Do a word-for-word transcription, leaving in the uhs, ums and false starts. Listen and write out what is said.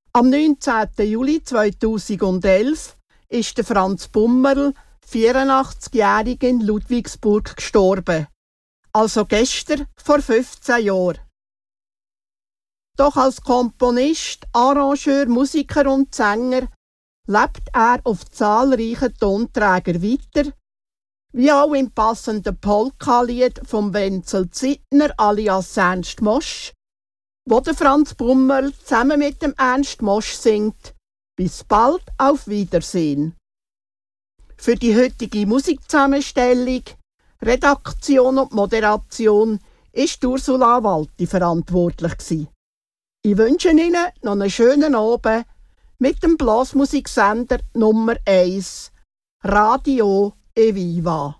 Am neunzehnten Juli zweitausendelf ist der Franz Bummerl, vierundachtzigjährig, in Ludwigsburg gestorben. Also gestern vor fünfzehn Jahren. Doch als Komponist, Arrangeur, Musiker und Sänger lebt er auf zahlreichen Tonträgern weiter, wie auch im passenden Polka-Lied vom Wenzel Zittner alias Ernst Mosch, wo der Franz Bummerl zusammen mit dem Ernst Mosch singt «Bis bald, auf Wiedersehen». Für die heutige Musikzusammenstellung, Redaktion und Moderation ist Ursula Walti verantwortlich gewesen. Ich wünsche Ihnen noch einen schönen Abend mit dem Blasmusiksender Nummer eins, Radio Eviva.